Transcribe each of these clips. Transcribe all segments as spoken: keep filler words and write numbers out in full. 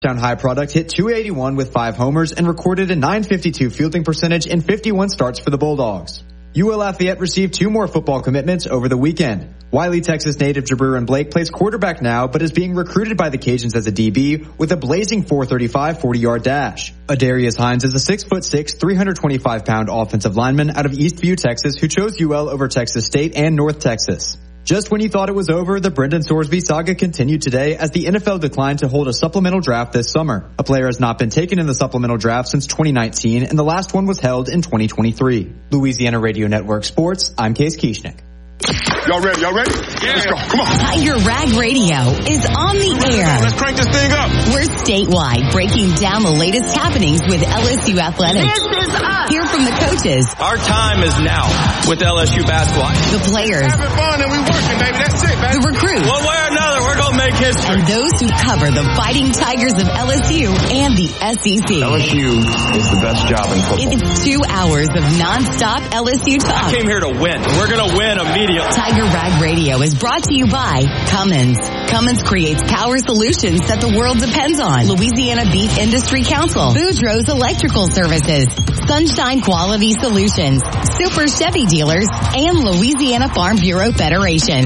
Down High product hit two eighty-one with five homers and recorded a nine fifty-two fielding percentage in fifty-one starts for the Bulldogs. U L Lafayette received two more football commitments over the weekend. Wiley, Texas native Jabriran Blake plays quarterback now, but is being recruited by the Cajuns as a D B with a blazing four thirty-five forty-yard dash. Adarius Hines is a six foot six, three hundred twenty-five pound offensive lineman out of Eastview, Texas, who chose U L over Texas State and North Texas. Just when you thought it was over, the Brendan Sorsby saga continued today as the N F L declined to hold a supplemental draft this summer. A player has not been taken in the supplemental draft since twenty nineteen, and the last one was held in twenty twenty-three. Louisiana Radio Network Sports, I'm Case Kieschnick. Y'all ready? Y'all ready? Yeah. Let's go. Come on. Tiger Rag Radio is on the air. Let's crank this thing up. We're statewide, breaking down the latest happenings with L S U athletics. This is us. Hear from the coaches. Our time is now with L S U basketball. The players. Having fun and we working, baby. That's it, baby. The recruits. One way or another, we're going to make history. And those who cover the Fighting Tigers of L S U and the S E C. L S U is the best job in football. It's two hours of nonstop L S U talk. I came here to win. We're going to win immediately. Tiger Rag Radio is brought to you by Cummins. Cummins creates power solutions that the world depends on. Louisiana Beef Industry Council. Boudreaux's Electrical Services. Sunshine Quality Solutions. Super Chevy Dealers. And Louisiana Farm Bureau Federation.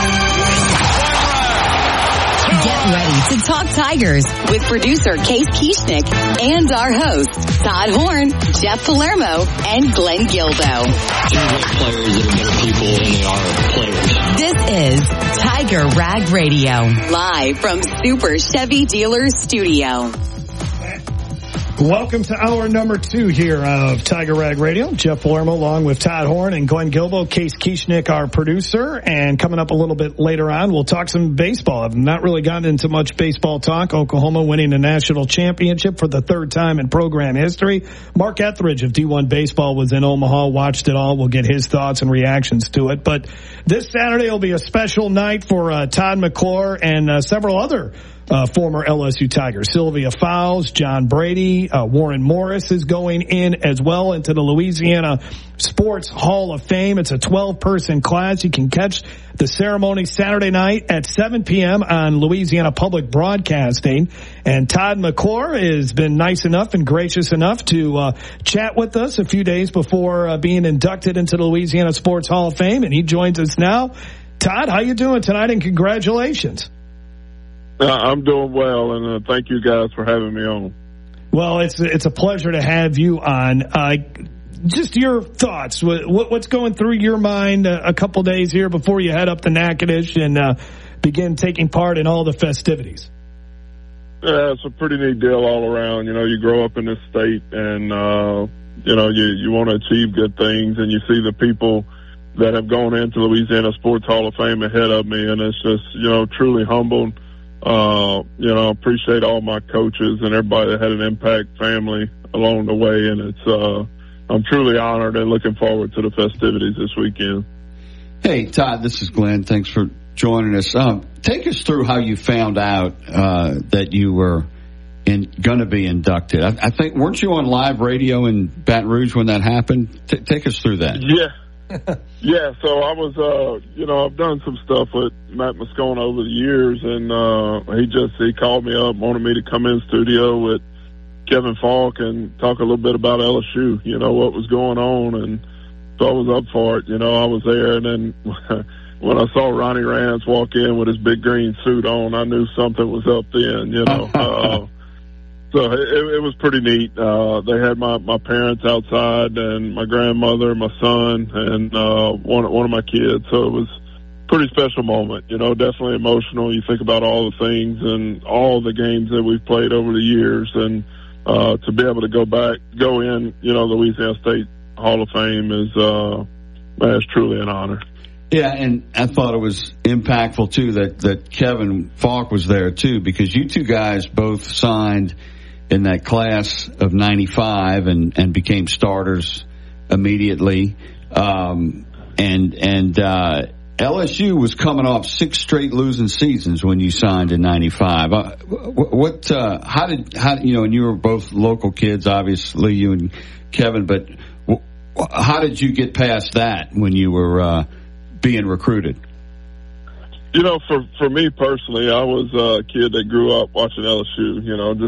Get ready to talk Tigers with producer Case Kieschnick and our hosts, Todd Horn, Jeff Palermo, and Glenn Gildo. There's players that are better people than they are players. This is Tiger Rag Radio, live from Super Chevy Dealers Studio. Welcome to hour number two here of Tiger Rag Radio. Jeff Palermo along with Todd Horn and Glenn Gilbo, Case Kieschnick, our producer. And coming up a little bit later on, we'll talk some baseball. I've not really gotten into much baseball talk. Oklahoma winning the national championship for the third time in program history. Mark Etheridge of D one Baseball was in Omaha, watched it all. We'll get his thoughts and reactions to it. But this Saturday will be a special night for uh, Todd McClure and uh, several other Uh, former L S U Tigers. Sylvia Fowles, John Brady, uh, Warren Morris is going in as well into the Louisiana Sports Hall of Fame. It's a twelve-person class. You can catch the ceremony Saturday night at seven p.m. on Louisiana Public Broadcasting. And Todd McClure has been nice enough and gracious enough to uh, chat with us a few days before uh, being inducted into the Louisiana Sports Hall of Fame, and he joins us now. Todd, how you doing tonight, and congratulations. Uh, I'm doing well, and uh, thank you guys for having me on. Well, it's it's a pleasure to have you on. Uh, just your thoughts. What, what's going through your mind a, a couple days here before you head up to Natchitoches and uh, begin taking part in all the festivities? Yeah, it's a pretty neat deal all around. You know, you grow up in this state, and uh, you know you you want to achieve good things, and you see the people that have gone into Louisiana Sports Hall of Fame ahead of me, and it's just you know truly humbled. Uh, you know, appreciate all my coaches and everybody that had an impact, family along the way. And it's, uh, I'm truly honored and looking forward to the festivities this weekend. Hey, Todd, this is Glenn. Thanks for joining us. Um, take us through how you found out, uh, that you were in, gonna be inducted. I, I think, weren't you on live radio in Baton Rouge when that happened? T- take us through that. Yeah. Yeah, so I was, uh, you know, I've done some stuff with Matt Moscona over the years, and uh, he just, he called me up, wanted me to come in studio with Kevin Falk and talk a little bit about L S U, you know, what was going on, and so I was up for it, you know, I was there, and then when I saw Ronnie Rance walk in with his big green suit on, I knew something was up then, you know. uh, So it, it was pretty neat. Uh, they had my, my parents outside and my grandmother, my son, and, uh, one, one of my kids. So it was a pretty special moment, you know, definitely emotional. You think about all the things and all the games that we've played over the years, and, uh, to be able to go back, go in, you know, the Louisiana State Hall of Fame is, uh, man, it's truly an honor. Yeah, and I thought it was impactful too that, that Kevin Falk was there too, because you two guys both signed in that class of ninety-five and, and became starters immediately. Um, and, and, uh, L S U was coming off six straight losing seasons when you signed in ninety-five. Uh, what, uh, how did, how, you know, and you were both local kids, obviously, you and Kevin, but how did you get past that when you were, uh, being recruited? You know, for, for me personally, I was a kid that grew up watching L S U, you know, just